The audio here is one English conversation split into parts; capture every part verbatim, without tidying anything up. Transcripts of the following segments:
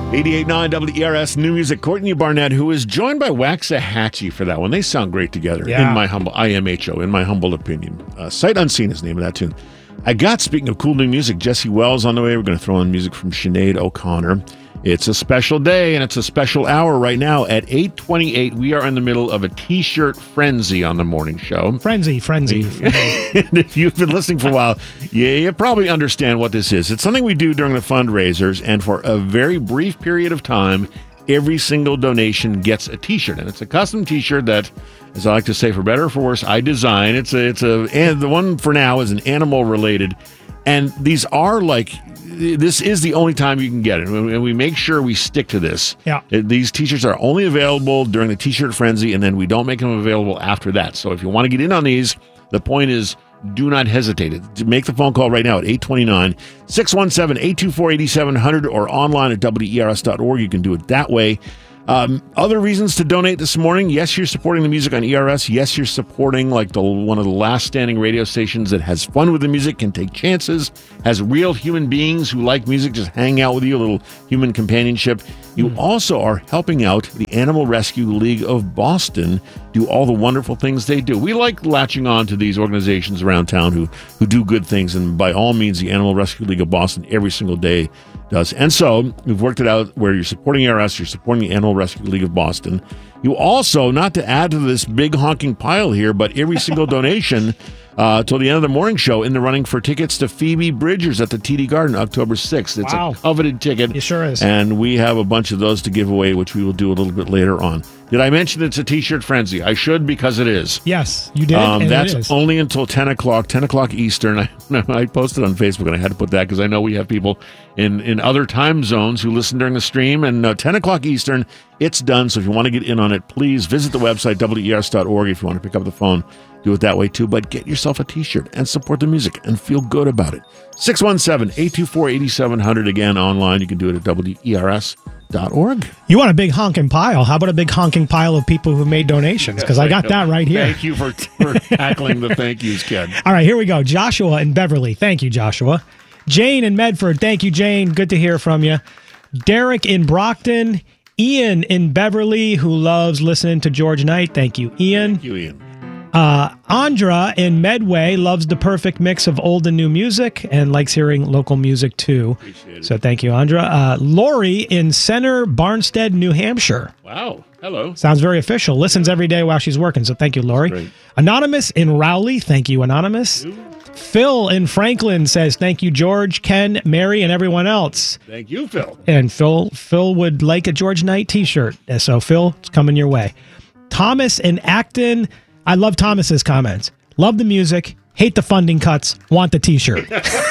eighty-eight point nine W E R S New Music. Courtney Barnett, who is joined by Waxahachie for that one. They sound great together. Yeah. In my humble, I M H O, in my humble opinion. Uh, Sight Unseen is the name of that tune. I got, speaking of cool new music, Jesse Wells on the way. We're going to throw in music from Sinead O'Connor. It's a special day, and it's a special hour right now. At eight twenty-eight, we are in the middle of a T-shirt frenzy on the morning show. Frenzy, frenzy. And if you've been listening for a while, you, you probably understand what this is. It's something we do during the fundraisers, and for a very brief period of time, every single donation gets a T-shirt. And it's a custom T-shirt that, as I like to say, for better or for worse, I design. It's a, it's a, and the one for now is an animal-related. And these are like, this is the only time you can get it. And we make sure we stick to this. Yeah. These T-shirts are only available during the T-shirt frenzy, and then we don't make them available after that. So if you want to get in on these, the point is, do not hesitate. Make the phone call right now at eight twenty-nine, six one seven, eight two four, eight seven zero zero or online at W E R S dot org. You can do it that way. Um, other reasons to donate this morning. Yes, you're supporting the music on E R S. Yes, you're supporting like the one of the last standing radio stations that has fun with the music, can take chances, has real human beings who like music, just hang out with you, a little human companionship. You mm. also are helping out the Animal Rescue League of Boston do all the wonderful things they do. We like latching on to these organizations around town who, who do good things, and by all means, the Animal Rescue League of Boston every single day does. And so we've worked it out where you're supporting E R S, you're supporting the Animal Rescue League of Boston. You also, not to add to this big honking pile here, but every single donation uh, till the end of the morning show in the running for tickets to Phoebe Bridgers at the T D Garden October sixth. It's wow. a coveted ticket. It sure is. And we have a bunch of those to give away, which we will do a little bit later on. Did I mention it's a T-shirt frenzy? I should, because it is. Yes, you did. Um, and that's it is. only until ten o'clock, ten o'clock Eastern. I, I posted on Facebook, and I had to put that because I know we have people in, in other time zones who listen during the stream. And uh, ten o'clock Eastern, it's done. So if you want to get in on it, please visit the website, W E R S dot org. If you want to pick up the phone, do it that way too. But get yourself a T-shirt and support the music and feel good about it. six one seven, eight two four, eight seven zero zero. Again, online. You can do it at W E R S dot org. You want a big honking pile? How about a big honking pile of people who made donations? Because I got that right here. Thank you for, for tackling the thank yous, Ken. All right, here we go. Joshua in Beverly. Thank you, Joshua. Jane in Medford. Thank you, Jane. Good to hear from you. Derek in Brockton. Ian in Beverly, who loves listening to George Knight. Thank you, Ian. Thank you, Ian. Uh, Andra in Medway loves the perfect mix of old and new music and likes hearing local music too. Appreciate it. So thank you, Andra. Uh, Lori in Center Barnstead, New Hampshire. Wow. Hello. Sounds very official. Listens every day while she's working. So thank you, Lori. Great. Anonymous in Rowley. Thank you, Anonymous. Ooh. Phil in Franklin says, thank you, George, Ken, Mary, and everyone else. Thank you, Phil. And Phil Phil would like a George Knight t-shirt. So, Phil, it's coming your way. Thomas in Acton. I love Thomas's comments. Love the music. Hate the funding cuts. Want the t-shirt.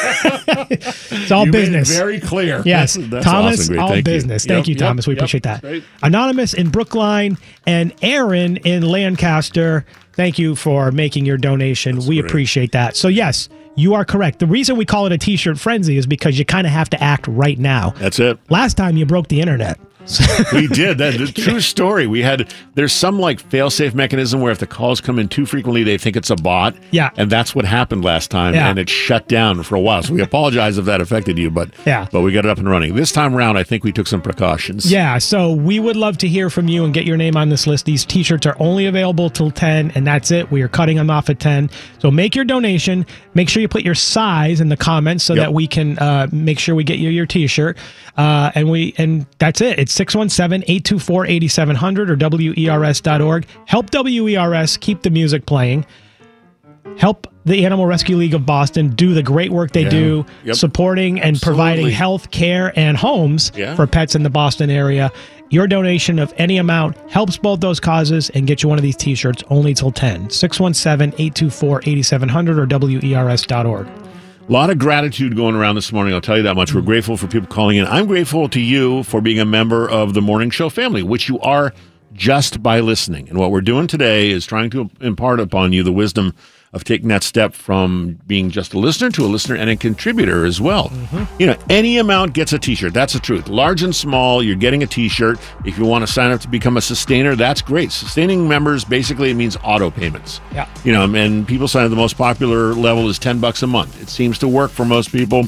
It's all you business. Made it very clear. Yes. That's Thomas, awesome. Great. all Thank business. You. Thank Yep, you, Thomas. yep, we yep. appreciate that. Great. Anonymous in Brookline and Aaron in Lancaster. Thank you for making your donation. That's we great. appreciate that. So, yes, you are correct. The reason we call it a t-shirt frenzy is because you kind of have to act right now. That's it. Last time you broke the internet. We did. That's a true story. We had, there's some like fail-safe mechanism where if the calls come in too frequently, they think it's a bot. Yeah. And that's what happened last time. Yeah. And it shut down for a while. So we apologize if that affected you, but Yeah. but we got it up and running. This time around, I think we took some precautions. Yeah, so we would love to hear from you and get your name on this list. These t-shirts are only available till ten, and that's it. We are cutting them off at ten. So make your donation. Make sure you put your size in the comments so Yep. that we can uh, make sure we get you your t-shirt. Uh, and we and that's it. It's six one seven, eight two four, eight seven zero zero or W E R S dot org. Help W E R S keep the music playing. Help the Animal Rescue League of Boston do the great work they Yeah. do, Yep. supporting and Absolutely. providing health care and homes Yeah. for pets in the Boston area. Your donation of any amount helps both those causes and get you one of these t-shirts only till ten. six one seven, eight two four, eight seven zero zero or W E R S dot org. A lot of gratitude going around this morning, I'll tell you that much. We're grateful for people calling in. I'm grateful to you for being a member of the Morning Show family, which you are just by listening. And what we're doing today is trying to impart upon you the wisdom of taking that step from being just a listener to a listener and a contributor as well. Mm-hmm. You know, any amount gets a t-shirt. That's the truth. Large and small, you're getting a t-shirt. If you want to sign up to become a sustainer, that's great. Sustaining members, basically, it means auto payments. Yeah. You know, and people sign up, the most popular level is ten bucks a month. It seems to work for most people.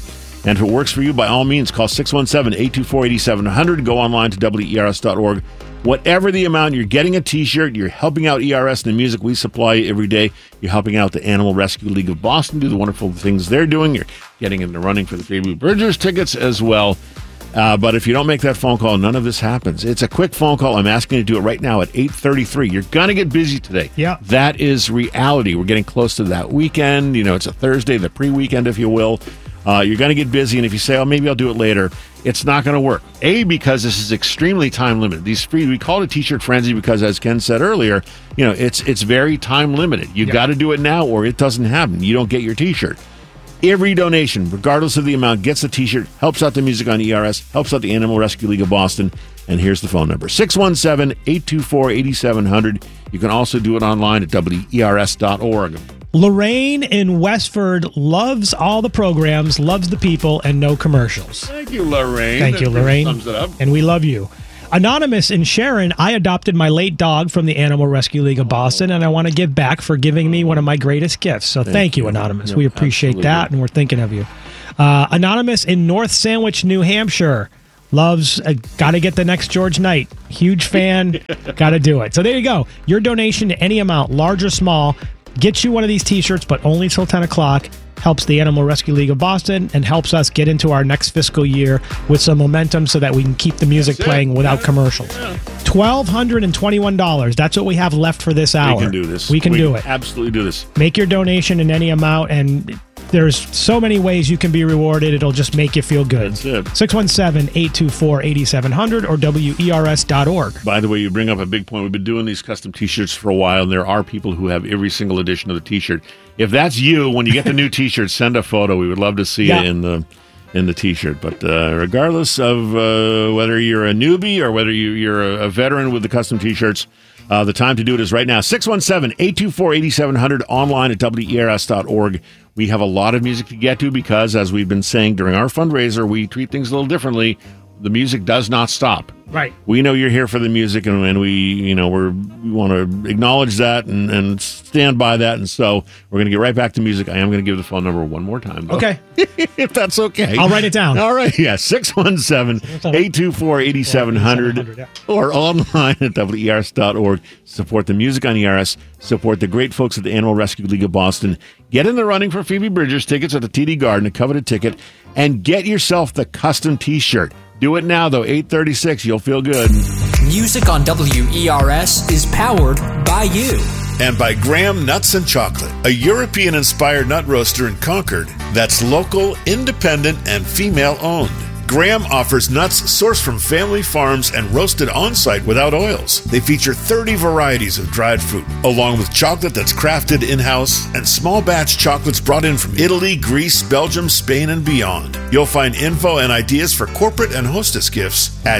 And if it works for you, by all means, call six one seven, eight two four, eight seven zero zero. Go online to W E R S dot org. Whatever the amount, you're getting a T-shirt, you're helping out E R S and the music we supply every day. You're helping out the Animal Rescue League of Boston do the wonderful things they're doing. You're getting in the running for the Phoebe Bridgers tickets as well. Uh, but if you don't make that phone call, none of this happens. It's a quick phone call. I'm asking you to do it right now at eight thirty-three. You're going to get busy today. Yeah. That is reality. We're getting close to that weekend. You know, it's a Thursday, the pre-weekend, if you will. Uh, you're going to get busy, and if you say, oh, maybe I'll do it later, it's not going to work. A, because this is extremely time limited. These free, we call it a T-shirt frenzy because, as Ken said earlier, you know, it's it's very time limited. You Yep. got to do it now, or it doesn't happen. You don't get your T-shirt. Every donation, regardless of the amount, gets a T-shirt, helps out the music on E R S, helps out the Animal Rescue League of Boston. And here's the phone number, six one seven, eight two four, eight seven zero zero. You can also do it online at W E R S dot org. Lorraine in Westford loves all the programs, loves the people, and no commercials. Thank you, Lorraine. Thank you, That Lorraine. sums it up. And we love you. Anonymous in Sharon, I adopted my late dog from the Animal Rescue League of Boston, and I want to give back for giving me one of my greatest gifts. So thank, thank you, you, Anonymous. Yep, we appreciate absolutely. that, and we're thinking of you. Uh, Anonymous in North Sandwich, New Hampshire. Loves, uh, got to get the next George Knight. Huge fan, got to do it. So there you go. Your donation to any amount, large or small, gets you one of these T-shirts, but only till ten o'clock. Helps the Animal Rescue League of Boston and helps us get into our next fiscal year with some momentum so that we can keep the music That's playing it. without Yeah. commercials. Yeah. one thousand two hundred twenty-one dollars. That's what we have left for this hour. We can do this. We can we do can it. Absolutely do this. Make your donation in any amount, and there's so many ways you can be rewarded. It'll just make you feel good. That's it. six one seven, eight two four, eight seven zero zero or W E R S dot org. By the way, you bring up a big point. We've been doing these custom T-shirts for a while, and there are people who have every single edition of the T-shirt. If that's you, when you get the new T-shirt, send a photo. We would love to see Yeah. you in the in the T-shirt. But uh, regardless of uh, whether you're a newbie or whether you, you're a, a veteran with the custom T-shirts, uh, the time to do it is right now. six one seven, eight two four, eight seven zero zero, online at W E R S dot org. We have a lot of music to get to because, as we've been saying during our fundraiser, we treat things a little differently. The music does not stop. Right. We know you're here for the music, and, and we, you know, we're, we want to acknowledge that and, and stand by that. And so we're going to get right back to music. I am going to give the phone number one more time, though. Okay. If that's okay. I'll write it down. All right. Yeah. six one seven, eight two four, eight seven zero zero or online at W E R S dot org. Support the music on E R S. Support the great folks at the Animal Rescue League of Boston. Get in the running for Phoebe Bridgers tickets at the T D Garden, a coveted ticket, and get yourself the custom T-shirt. Do it now, though. eight thirty-six. You'll feel good. Music on W E R S is powered by you. And by Graham Nuts and Chocolate, a European-inspired nut roaster in Concord that's local, independent, and female-owned. Graham offers nuts sourced from family farms and roasted on-site without oils. They feature thirty varieties of dried fruit, along with chocolate that's crafted in-house and small batch chocolates brought in from Italy, Greece, Belgium, Spain, and beyond. You'll find info and ideas for corporate and hostess gifts at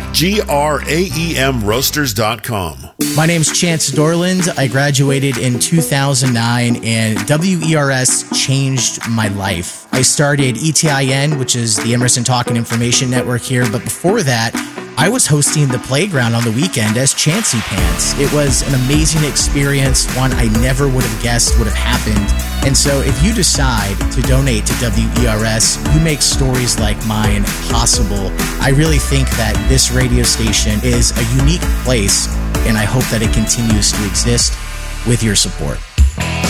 graem roasters dot com. My name's Chance Dorland. I graduated in two thousand nine, and W E R S changed my life. I started E T I N, which is the Emerson Talk and Information Network here, but before that, I was hosting the playground on the weekend as Chancey Pants. It was an amazing experience, one I never would have guessed would have happened. And so if you decide to donate to W E R S, you make stories like mine possible. I really think that this radio station is a unique place, and I hope that it continues to exist with your support.